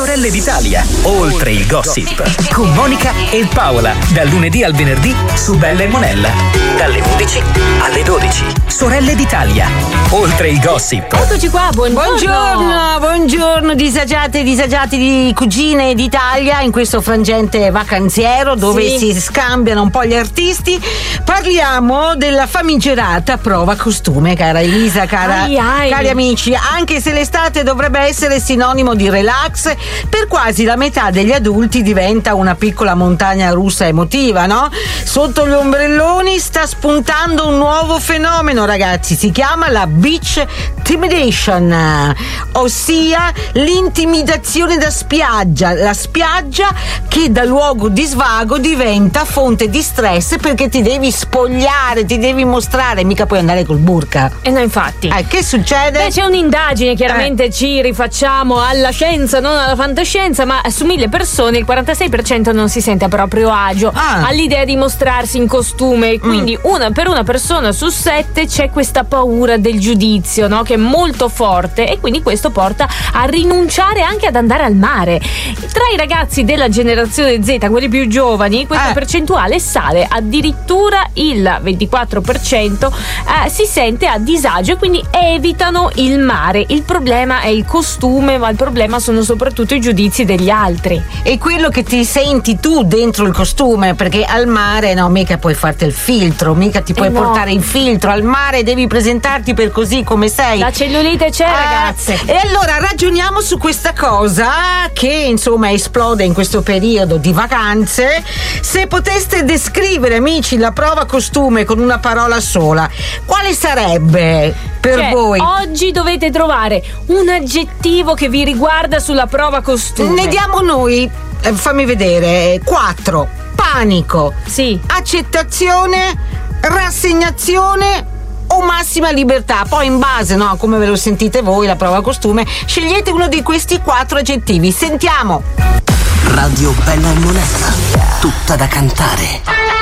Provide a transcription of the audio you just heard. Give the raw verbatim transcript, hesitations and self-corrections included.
Sorelle d'Italia, oltre il gossip, con Monica e Paola, dal lunedì al venerdì su Bella e Monella, dalle undici alle dodici. Sorelle d'Italia, oltre il gossip. Eccoci qua, buongiorno. Buongiorno, buongiorno disagiate e disagiati di Cugine d'Italia in questo frangente vacanziero dove Sì. si scambiano un po' gli artisti. Parliamo della famigerata prova costume, cara Elisa, cara, Ai, ai. cari amici. Anche se l'estate dovrebbe essere sinonimo di relax, per quasi la metà degli adulti diventa una piccola montagna russa emotiva, no? Sotto gli ombrelloni sta spuntando un nuovo fenomeno, ragazzi, si chiama la beach intimidation, ossia l'intimidazione da spiaggia, la spiaggia che da luogo di svago diventa fonte di stress perché ti devi spogliare, ti devi mostrare, mica puoi andare col burka. E no, infatti. Eh, che succede? Beh, c'è un'indagine, chiaramente eh. ci rifacciamo alla scienza, non alla fantascienza, ma su mille persone il quarantasei per cento non si sente a proprio agio ah. all'idea di mostrarsi in costume, quindi mm. una, per una persona su sette c'è questa paura del giudizio, no? Che è molto forte, e quindi questo porta a rinunciare anche ad andare al mare. Tra i ragazzi della generazione Z, quelli più giovani, questa eh. percentuale sale, addirittura il ventiquattro per cento eh, si sente a disagio e quindi evitano il mare. Il problema è il costume, ma il problema sono soprattutto i giudizi degli altri. E quello che ti senti tu dentro il costume, perché al mare no, mica puoi farti il filtro, mica ti puoi eh no. portare il filtro al mare, devi presentarti per così come sei. La cellulite c'è, Eh, ragazze. E allora ragioniamo su questa cosa che insomma esplode in questo periodo di vacanze. Se poteste descrivere, amici, la prova costume con una parola sola, quale sarebbe per Cioè, voi? oggi dovete trovare un aggettivo che vi riguarda sulla prova costume. Ne diamo noi, eh, fammi vedere, quattro. Panico, Sì. accettazione, rassegnazione o massima libertà. Poi in base, no, come ve lo sentite voi, la prova costume, scegliete uno di questi quattro aggettivi. Sentiamo. Radio Bella e Monella, tutta da cantare.